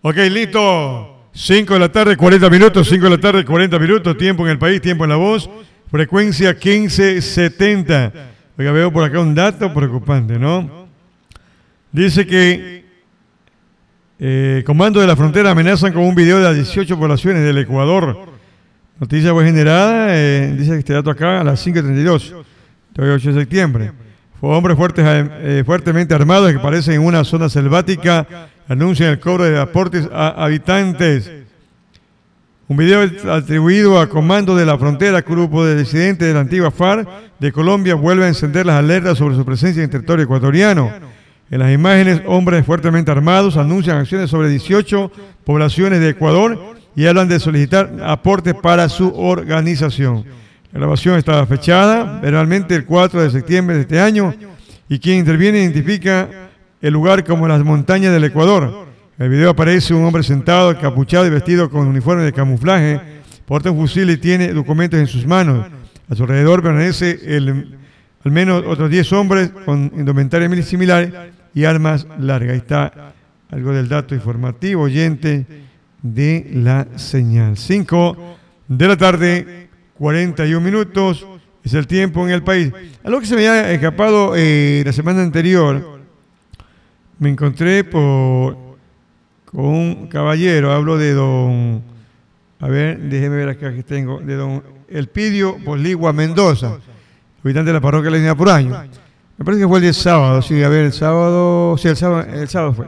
Ok, listo. 5 de la tarde, 40 minutos. 5 de la tarde, 40 minutos. Tiempo en el país, tiempo en la voz. Frecuencia 1570. Oiga, veo por acá un dato preocupante, ¿no? Dice que Comando de la Frontera amenazan con un video de las 18 poblaciones del Ecuador. Noticia fue generada, dice que este dato acá a las 5:32, el 8 de septiembre. Hombres fuertemente armados que aparecen en una zona selvática anuncian el cobro de aportes a habitantes. Un video atribuido a Comando de la Frontera, grupo de disidentes de la antigua FARC de Colombia, vuelve a encender las alertas sobre su presencia en territorio ecuatoriano. En las imágenes, hombres fuertemente armados anuncian acciones sobre 18 poblaciones de Ecuador y hablan de solicitar aportes para su organización. La grabación está fechada verbalmente el 4 de septiembre de este año y quien interviene identifica el lugar como las montañas del Ecuador. En el video aparece un hombre sentado, encapuchado y vestido con uniforme de camuflaje, porta un fusil y tiene documentos en sus manos. A su alrededor permanece al menos otros 10 hombres con indumentaria similar y armas largas. Ahí está algo del dato informativo, oyente de la señal. 5 de la tarde, 41 minutos, es el tiempo en el país. Algo que se me había escapado la semana anterior, me encontré con un caballero, hablo de don, a ver, déjeme ver acá que tengo, de don Elpidio Poligua Mendoza, habitante de la parroquia de la Línea por año. Me parece que fue el día sábado, sí, a ver, el sábado fue.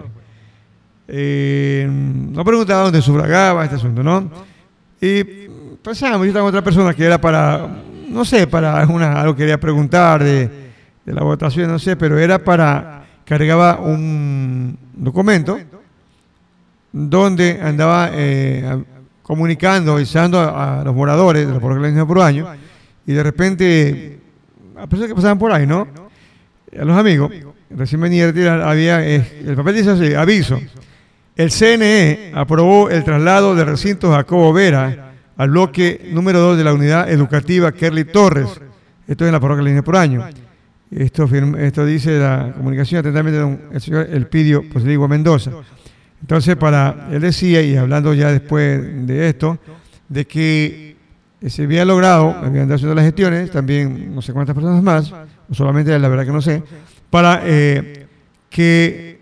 No preguntaba dónde sufragaba este asunto, ¿no? Y pasamos, yo estaba con otra persona que era para, no sé, para algo que quería preguntar de la votación, no sé, pero era cargaba un documento donde andaba comunicando, avisando a los moradores de la parroquia de la Línea por año, y de repente, a personas que pasaban por ahí, ¿no? A los amigos, recién venía a retirar, había, el papel dice así, aviso. El CNE aprobó el traslado del recinto Jacobo Vera al bloque número 2 de la unidad educativa Kerly Torres. Esto es en la parroquia de la Línea por año. Esto dice la comunicación atentamente el señor Elpidio Poligua Mendoza. Entonces, él decía, y hablando ya después de esto, de que se había logrado, habían andado haciendo las gestiones, también no sé cuántas personas más, o solamente la verdad que no sé, para que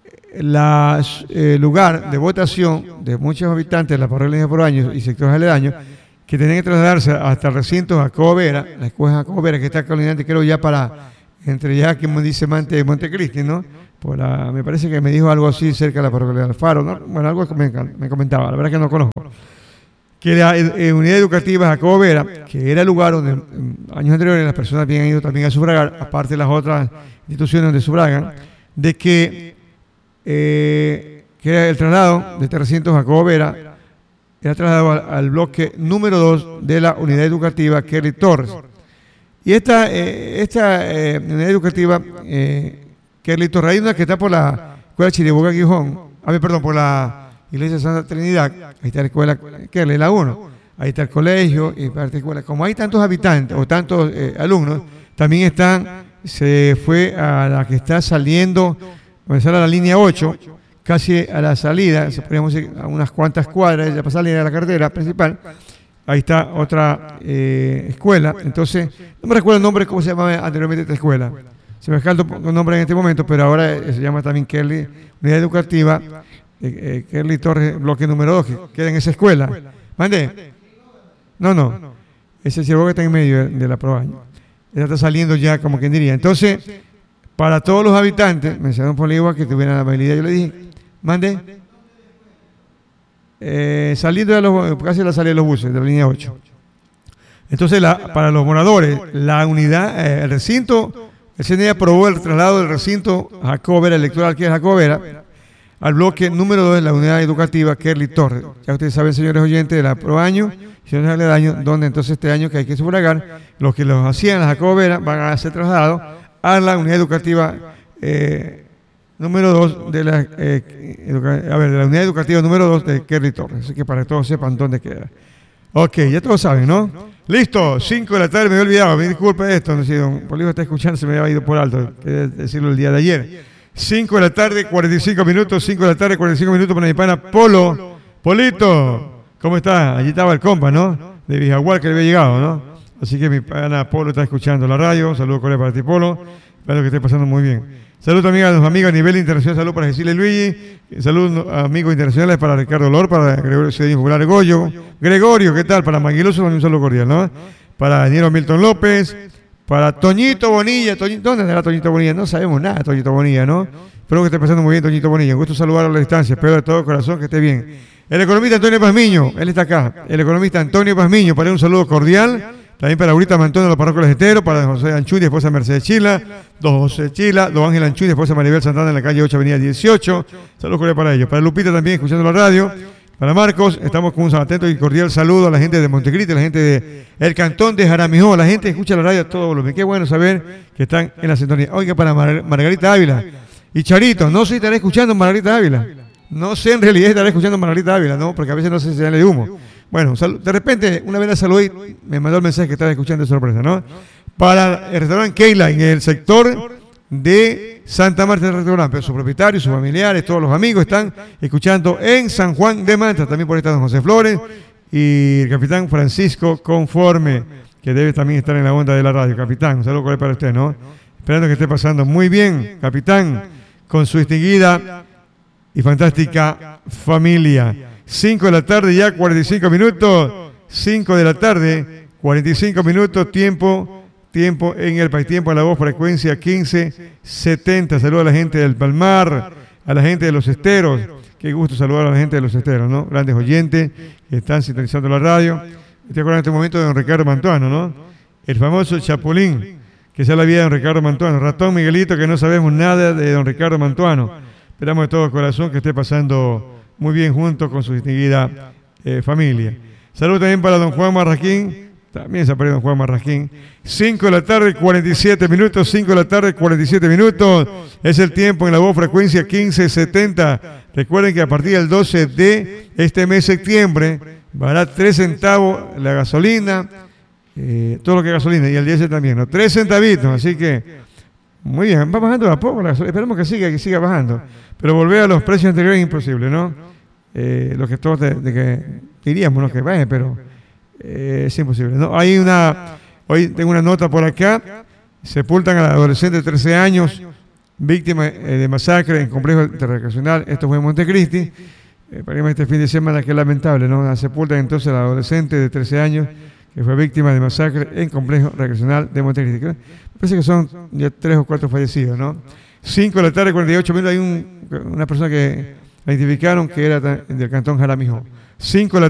el lugar de votación de muchos habitantes de la parroquia de la Línea por año y sectores aledaños, que tenían que trasladarse hasta el recinto Jacobo Vera, la escuela Jacobo Vera, que está colinante, creo ya entre ya, como dice Montecristi, ¿no? Me parece que me dijo algo así cerca de la parroquia de Alfaro, ¿no? Bueno, algo que me comentaba, la verdad que no conozco. Que la unidad educativa Jacobo Vera, que era el lugar donde años anteriores las personas habían ido también a sufragar, aparte de las otras instituciones donde sufragan, de que era el traslado de este recinto Jacobo Vera, era trasladado al bloque número 2 de la unidad educativa Kerly Torres. Y esta unidad educativa Kerly Torres, hay una que está por la escuela Chiriboga Gijón, por la Iglesia Santa Trinidad, ahí está la escuela Kerly, la 1, ahí está el colegio y parte de escuela. Como hay tantos habitantes o tantos alumnos, también se fue a la que está saliendo, comenzar a la línea 8, casi a la salida, podríamos decir a unas cuantas cuadras, ya para salir a la carretera principal. Ahí está otra escuela. Entonces, no me recuerdo el nombre, cómo se llamaba anteriormente esta escuela. Se me escaló el nombre en este momento, pero ahora se llama también Kerly, Unidad Educativa Kerly Torres, bloque número 2, que queda en esa escuela. ¿Mande? No. Ese ciervo que está en medio de la Proaño. Ya está saliendo ya, como quien diría. Entonces, para todos los habitantes, mencionaron Poligua que tuvieran la habilidad, yo le dije, mande. Saliendo casi a la salida de los buses de la línea 8. Entonces, para los moradores, la unidad, el recinto, el CNE aprobó el traslado del recinto Jacobo Vera, electoral que es Jacobo Vera, al bloque número 2 de la unidad educativa Kerly Torres. Ya ustedes saben, señores oyentes, de la Proaño, señores aledaños, donde entonces este año que hay que sufragar, los que los hacían en la Jacobo Vera van a ser trasladados a la unidad educativa número 2 de la unidad educativa número 2 de Kerly Torres. Así que para que todos sepan dónde queda. Ok, ya todos saben, ¿no? Listo, 5 de la tarde, me había olvidado, me disculpe esto, no sé si don Poligua está escuchando, se me había ido por alto, quería decirlo el día de ayer. 5 de la tarde, 45 minutos, 5 de la tarde, 45 minutos para mi pana Polo. Polito, ¿cómo está? Allí estaba el compa, ¿no? De Vijagual que le había llegado, ¿no? Así que mi pana Polo está escuchando la radio. Un saludo cordial para ti, Polo. Espero que esté pasando muy bien. Saludos también a los amigos a nivel internacional. Saludos para Cecilia Luigi. Saludos a amigos internacionales para Ricardo Lor, para Gregorio Cedín Popular Goyo. Gregorio, ¿qué tal? Para Maguiloso, un saludo cordial, ¿no? Para Daniel Milton López. Para Toñito Bonilla. ¿Dónde andará Toñito Bonilla? No sabemos nada de Toñito Bonilla, ¿no? Espero que esté pasando muy bien, Toñito Bonilla. Un gusto saludar a la distancia. Espero de todo corazón que esté bien. El economista Antonio Pazmiño, él está acá. El economista Antonio Pazmiño, para un saludo cordial. También para Aurita Mantón de los Parroquios Esteros, para José Anchuy, esposa Mercedes Chila, don José Chila, don Ángel Anchuy, esposa Maribel Santana en la calle 8, avenida 18. Saludos cordiales para ellos. Para Lupita también, escuchando la radio. Para Marcos, estamos con un atento y cordial saludo a la gente de Montecristi, a la gente de el cantón de Jaramijó, la gente que escucha la radio a todo volumen. Qué bueno saber que están en la sintonía. Oiga, para Margarita Ávila y Charito, no sé si estaré escuchando Margarita Ávila. No sé en realidad estaré escuchando Margarita Ávila, ¿no? Porque a veces no sé si se de humo. Bueno, de repente, una vez la saludé, me mandó el mensaje que estaba escuchando de sorpresa, ¿no? Para el restaurante Keila, en el sector de Santa Marta del restaurante, pero sus propietarios, sus familiares, todos los amigos están escuchando en San Juan de Manta. También por ahí está don José Flores y el capitán Francisco Conforme, que debe también estar en la onda de la radio. Capitán, un saludo para usted, ¿no? Esperando que esté pasando muy bien, capitán, con su distinguida y fantástica familia. 5 de la tarde ya, 45 minutos. 5 de la tarde, 45 minutos, tiempo en el país, tiempo en la voz, frecuencia 1570. Saludos a la gente del Palmar, a la gente de los Esteros. Qué gusto saludar a la gente de los Esteros, ¿no? Grandes oyentes que están sintonizando la radio. Estoy acordando en este momento de don Ricardo Mantuano, ¿no? El famoso Chapulín, que sea la vida de don Ricardo Mantuano. Ratón Miguelito, que no sabemos nada de don Ricardo Mantuano. Esperamos de todo corazón que esté pasando muy bien junto con su distinguida familia. Saludos también para don Juan Marraquín. También se aparece don Juan Marraquín. 5 de la tarde, 47 minutos. 5 de la tarde, 47 minutos. Es el tiempo en la voz frecuencia 1570. Recuerden que a partir del 12 de este mes de septiembre, vará 3 centavos la gasolina, todo lo que es gasolina, y el diésel también, ¿no? 3 centavitos, así que muy bien, va bajando a poco la gasolina. Esperemos que siga bajando. Pero volver a los precios anteriores es imposible, ¿no? Lo que todos diríamos, ¿no? Que baje, pero es imposible, ¿no? Hoy tengo una nota por acá. Sepultan a la adolescente de 13 años, víctima de masacre en complejo recreacional. Esto fue en Montecristi. Este fin de semana, que lamentable, ¿no? Sepultan entonces a la adolescente de 13 años que fue víctima de masacre en complejo recreacional de Montecristi. Me parece que son ya 3 o 4 fallecidos, ¿no? 5 de la tarde, 48 minutos. Hay una persona que la identificaron que era del cantón Jaramijó. 5 de la